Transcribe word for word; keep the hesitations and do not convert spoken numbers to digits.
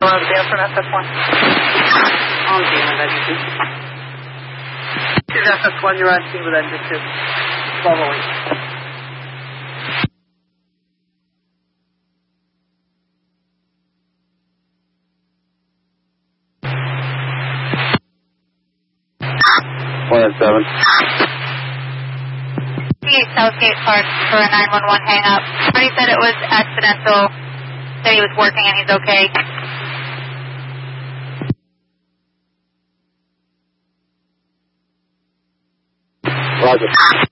want to dance on S S one? On scene with engine two. This is S S one, you're on scene with engine two. twelve oh eight. One and seven. Southgate Park for a nine one one hang up. Somebody said it was accidental, said he was working and he's okay. Roger.